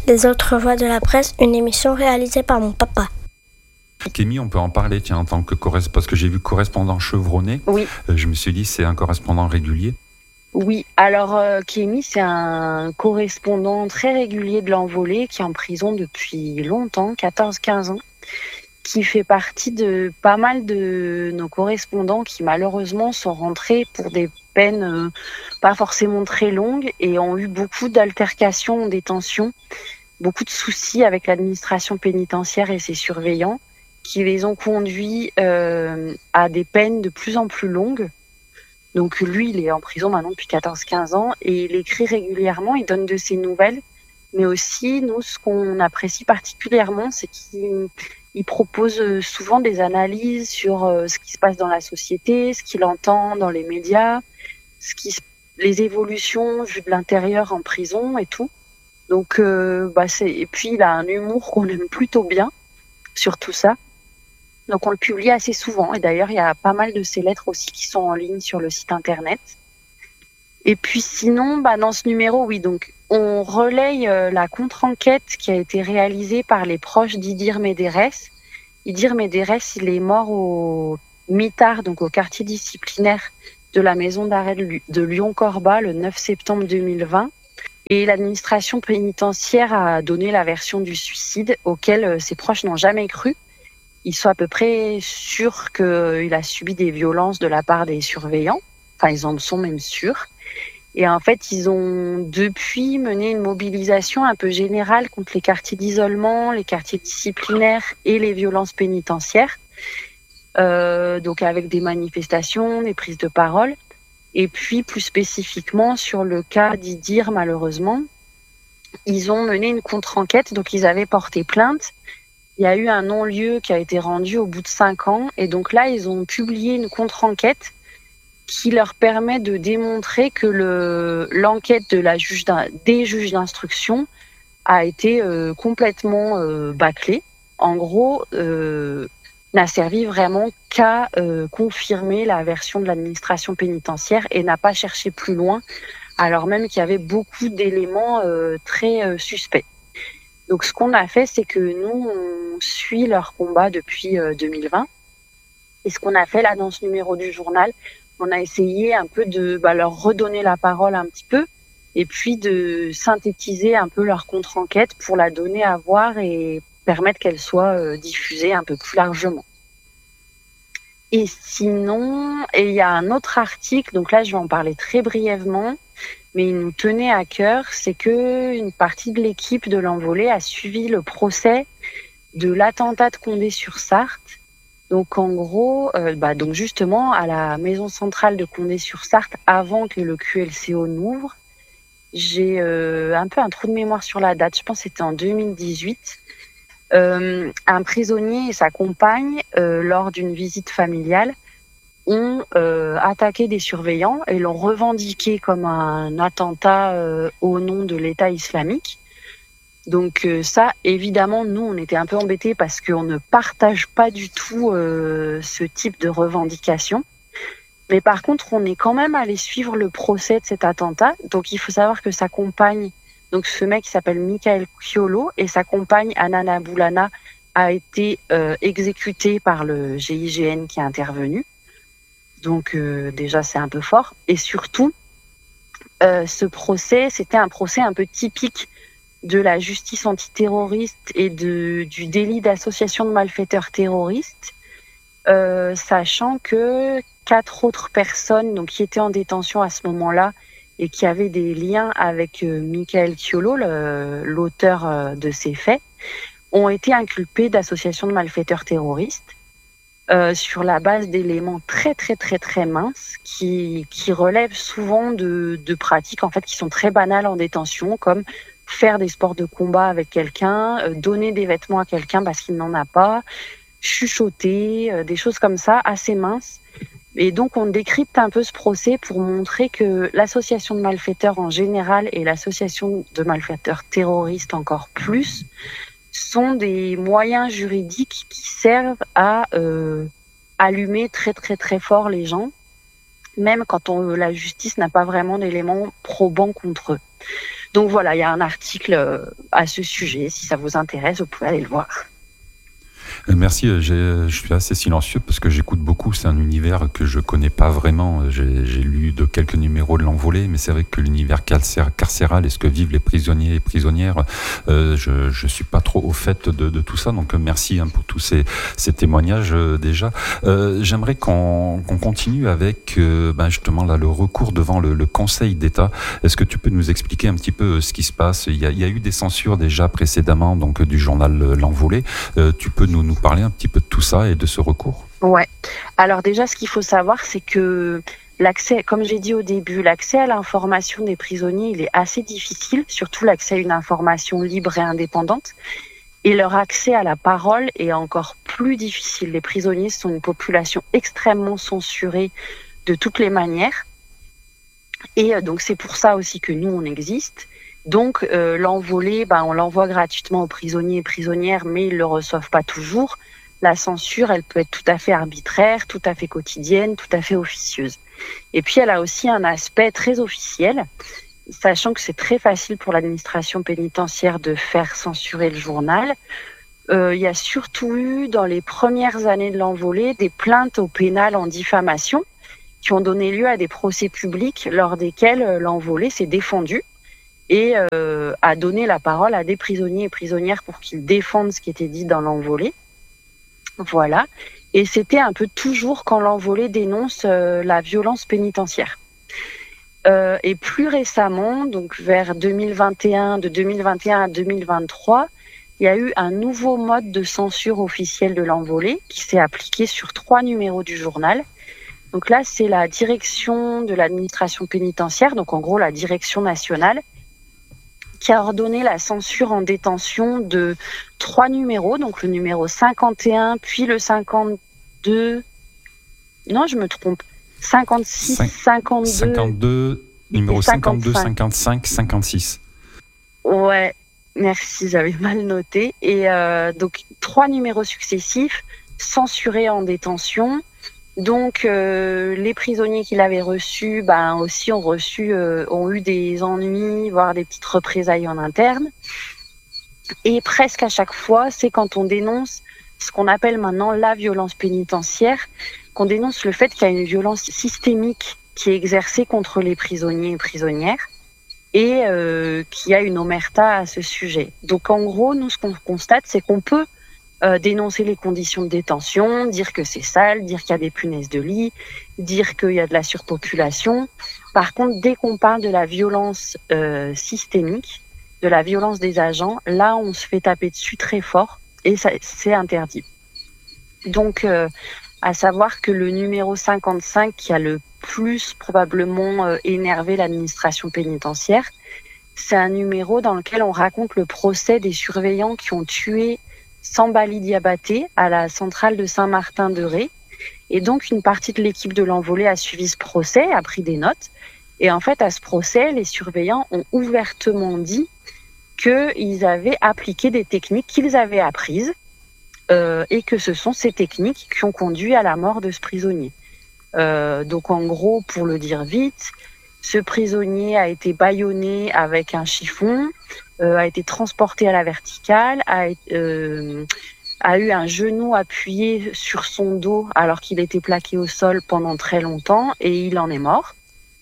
Les autres voix de la presse, une émission réalisée par mon papa. Kémy, on peut en parler, tiens, en tant que parce que j'ai vu correspondant chevronné. Oui. Je me suis dit, c'est un correspondant régulier. Oui, alors Kémy, c'est un correspondant très régulier de l'Envolée qui est en prison depuis longtemps, 14-15 ans, qui fait partie de pas mal de nos correspondants qui malheureusement sont rentrés pour des peines pas forcément très longues et ont eu beaucoup d'altercations en détention, beaucoup de soucis avec l'administration pénitentiaire et ses surveillants qui les ont conduits à des peines de plus en plus longues. Donc lui, il est en prison maintenant depuis 14-15 ans et il écrit régulièrement, il donne de ses nouvelles. Mais aussi, nous, ce qu'on apprécie particulièrement, c'est qu'il propose souvent des analyses sur ce qui se passe dans la société, ce qu'il entend dans les médias, les évolutions vues de l'intérieur en prison et tout. Donc, et puis il a un humour qu'on aime plutôt bien sur tout ça. Donc on le publie assez souvent et d'ailleurs il y a pas mal de ses lettres aussi qui sont en ligne sur le site internet. Et puis sinon, dans ce numéro, oui, donc on relaye la contre-enquête qui a été réalisée par les proches d'Idir Médérès. Idir Médérès, il est mort au mitard, donc au quartier disciplinaire de la maison d'arrêt de Lyon-Corba le 9 septembre 2020. Et l'administration pénitentiaire a donné la version du suicide auquel ses proches n'ont jamais cru. Ils sont à peu près sûrs qu'il a subi des violences de la part des surveillants. Enfin, ils en sont même sûrs. Et en fait, ils ont depuis mené une mobilisation un peu générale contre les quartiers d'isolement, les quartiers disciplinaires et les violences pénitentiaires. Donc avec des manifestations, des prises de parole. Et puis, plus spécifiquement, sur le cas d'Idir, malheureusement, ils ont mené une contre-enquête. Donc, ils avaient porté plainte. Il y a eu un non-lieu qui a été rendu au bout de 5 ans. Et donc là, ils ont publié une contre-enquête qui leur permet de démontrer que l'enquête des juges d'instruction a été complètement bâclée. En gros, n'a servi vraiment qu'à confirmer la version de l'administration pénitentiaire et n'a pas cherché plus loin, alors même qu'il y avait beaucoup d'éléments très suspects. Donc ce qu'on a fait, c'est que nous, on suit leur combat depuis 2020. Et ce qu'on a fait là dans ce numéro du journal, on a essayé un peu de leur redonner la parole un petit peu et puis de synthétiser un peu leur contre-enquête pour la donner à voir et permettre qu'elle soit diffusée un peu plus largement. Et sinon, il y a un autre article, donc là je vais en parler très brièvement, mais il nous tenait à cœur, c'est qu'une partie de l'équipe de l'Envolée a suivi le procès de l'attentat de Condé-sur-Sarthe. Donc en gros, donc justement à la maison centrale de Condé-sur-Sarthe, avant que le QLCO n'ouvre, j'ai un peu un trou de mémoire sur la date, je pense que c'était en 2018. Un prisonnier et sa compagne, lors d'une visite familiale, ont attaqué des surveillants et l'ont revendiqué comme un attentat au nom de l'État islamique. Donc ça, évidemment, nous, on était un peu embêtés parce qu'on ne partage pas du tout ce type de revendication. Mais par contre, on est quand même allé suivre le procès de cet attentat. Donc il faut savoir que sa compagne, donc ce mec qui s'appelle Michael Chiolo, et sa compagne Anana Boulana a été exécutée par le GIGN qui est intervenu. Donc déjà, c'est un peu fort. Et surtout, ce procès, c'était un procès un peu typique de la justice antiterroriste et du délit d'association de malfaiteurs terroristes, sachant que 4 autres personnes donc, qui étaient en détention à ce moment-là et qui avaient des liens avec Michael Chiolo, l'auteur de ces faits, ont été inculpés d'association de malfaiteurs terroristes sur la base d'éléments très très très très minces qui relèvent souvent de pratiques en fait qui sont très banales en détention, comme faire des sports de combat avec quelqu'un, donner des vêtements à quelqu'un parce qu'il n'en a pas, chuchoter, des choses comme ça assez minces. Et donc on décrypte un peu ce procès pour montrer que l'association de malfaiteurs en général et l'association de malfaiteurs terroristes encore plus sont des moyens juridiques qui servent à allumer très très très fort les gens. même quand la justice n'a pas vraiment d'éléments probants contre eux. Donc voilà, il y a un article à ce sujet. Si ça vous intéresse, vous pouvez aller le voir. Merci, je suis assez silencieux parce que j'écoute beaucoup, c'est un univers que je connais pas vraiment, j'ai lu de quelques numéros de l'Envolée, mais c'est vrai que l'univers carcéral et ce que vivent les prisonniers et prisonnières, je suis pas trop au fait de tout ça, donc merci pour tous ces témoignages déjà. J'aimerais qu'on continue avec justement là, le recours devant le Conseil d'État. Est-ce que tu peux nous expliquer un petit peu ce qui se passe? Il y a eu des censures déjà précédemment donc du journal L'Envolée. Tu peux nous parler un petit peu de tout ça et de ce recours? Ouais. Alors déjà, ce qu'il faut savoir, c'est que l'accès, comme j'ai dit au début, l'accès à l'information des prisonniers, il est assez difficile, surtout l'accès à une information libre et indépendante. Et leur accès à la parole est encore plus difficile. Les prisonniers sont une population extrêmement censurée de toutes les manières. Et donc c'est pour ça aussi que nous, on existe. Donc l'Envolée, on l'envoie gratuitement aux prisonniers et prisonnières, mais ils ne le reçoivent pas toujours. La censure, elle peut être tout à fait arbitraire, tout à fait quotidienne, tout à fait officieuse. Et puis elle a aussi un aspect très officiel, sachant que c'est très facile pour l'administration pénitentiaire de faire censurer le journal. Il y a surtout eu, dans les premières années de l'Envolée, des plaintes au pénal en diffamation qui ont donné lieu à des procès publics lors desquels l'Envolée s'est défendu et a donné la parole à des prisonniers et prisonnières pour qu'ils défendent ce qui était dit dans l'Envolée. Voilà. Et c'était un peu toujours quand l'Envolée dénonce la violence pénitentiaire. Et plus récemment, donc vers 2021, de 2021 à 2023, il y a eu un nouveau mode de censure officielle de l'Envolée qui s'est appliqué sur 3 numéros du journal. Donc là, c'est la direction de l'administration pénitentiaire, donc en gros la direction nationale, qui a ordonné la censure en détention de 3 numéros, donc le numéro 51, puis le 52... Non, je me trompe. 56, 52... Numéro 52, 55, 56. Ouais, merci, j'avais mal noté. Et donc, 3 numéros successifs, censurés en détention. Donc, les prisonniers qui l'avaient reçu, aussi ont eu des ennuis, voire des petites représailles en interne. Et presque à chaque fois, c'est quand on dénonce ce qu'on appelle maintenant la violence pénitentiaire, qu'on dénonce le fait qu'il y a une violence systémique qui est exercée contre les prisonniers et prisonnières et qu'il y a une omerta à ce sujet. Donc, en gros, nous, ce qu'on constate, c'est qu'on peut dénoncer les conditions de détention, dire que c'est sale, dire qu'il y a des punaises de lit, dire qu'il y a de la surpopulation. Par contre, dès qu'on parle de la violence systémique, de la violence des agents, là, on se fait taper dessus très fort et ça, c'est interdit. Donc, à savoir que le numéro 55, qui a le plus probablement énervé l'administration pénitentiaire, c'est un numéro dans lequel on raconte le procès des surveillants qui ont tué Sambali Diabaté à la centrale de Saint-Martin-de-Ré. Et donc, une partie de l'équipe de l'Envolée a suivi ce procès, a pris des notes. Et en fait, à ce procès, les surveillants ont ouvertement dit qu'ils avaient appliqué des techniques qu'ils avaient apprises et que ce sont ces techniques qui ont conduit à la mort de ce prisonnier. Donc, en gros, pour le dire vite, ce prisonnier a été bâillonné avec un chiffon, a été transporté à la verticale, a eu un genou appuyé sur son dos alors qu'il était plaqué au sol pendant très longtemps et il en est mort.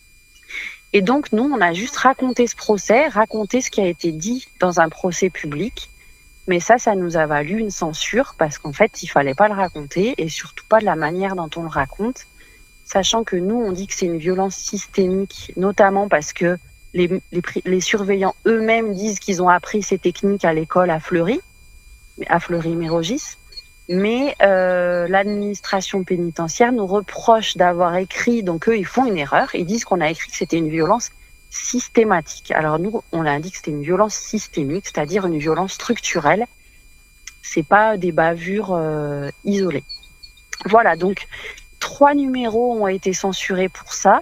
Et donc, nous, on a juste raconté ce procès, raconté ce qui a été dit dans un procès public. Mais ça nous a valu une censure parce qu'en fait, il fallait pas le raconter et surtout pas de la manière dont on le raconte. Sachant que nous, on dit que c'est une violence systémique, notamment parce que les surveillants eux-mêmes disent qu'ils ont appris ces techniques à l'école à Fleury-Mérogis. Mais l'administration pénitentiaire nous reproche d'avoir écrit, donc eux, ils font une erreur, ils disent qu'on a écrit que c'était une violence systématique. Alors nous, on a dit que c'était une violence systémique, c'est-à-dire une violence structurelle. C'est pas des bavures isolées. Voilà, donc 3 numéros ont été censurés pour ça,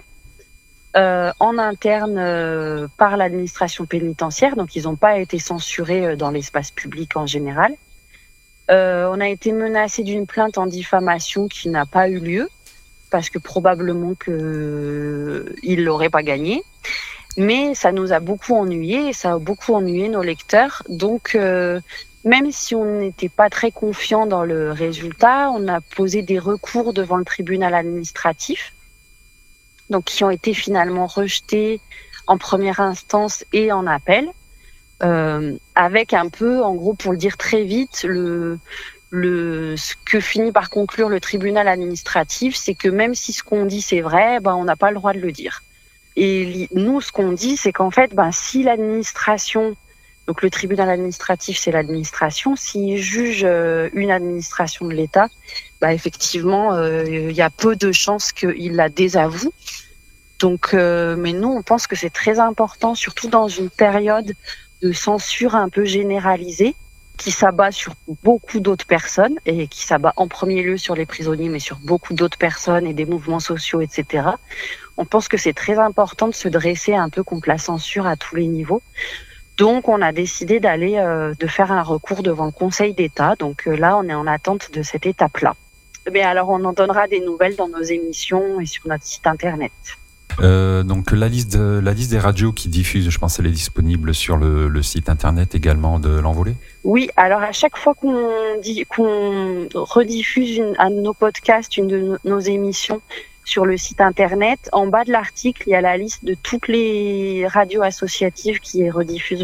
en interne par l'administration pénitentiaire, donc ils n'ont pas été censurés dans l'espace public en général. On a été menacé d'une plainte en diffamation qui n'a pas eu lieu. parce que probablement qu'il l'aurait pas gagné. Mais ça nous a beaucoup ennuyés et ça a beaucoup ennuyé nos lecteurs. Donc, même si on n'était pas très confiant dans le résultat, on a posé des recours devant le tribunal administratif, donc qui ont été finalement rejetés en première instance et en appel, avec un peu, en gros, pour le dire très vite, ce que finit par conclure le tribunal administratif, c'est que même si ce qu'on dit c'est vrai, on n'a pas le droit de le dire. Et nous, ce qu'on dit, c'est qu'en fait, si l'administration, donc le tribunal administratif, c'est l'administration, s'il juge une administration de l'État, effectivement, il y a peu de chances qu'il la désavoue. Donc, mais nous, on pense que c'est très important, surtout dans une période de censure un peu généralisée, qui s'abat sur beaucoup d'autres personnes, et qui s'abat en premier lieu sur les prisonniers, mais sur beaucoup d'autres personnes et des mouvements sociaux, etc. On pense que c'est très important de se dresser un peu contre la censure à tous les niveaux. Donc, on a décidé de faire un recours devant le Conseil d'État. Donc là, on est en attente de cette étape-là. Mais alors, on en donnera des nouvelles dans nos émissions et sur notre site internet. Donc la liste des radios qui diffusent, je pense qu'elle est disponible sur le site internet également de l'Envolée. Oui, alors à chaque fois qu'on rediffuse un de nos podcasts, une de nos émissions sur le site internet, en bas de l'article, il y a la liste de toutes les radios associatives qui rediffusent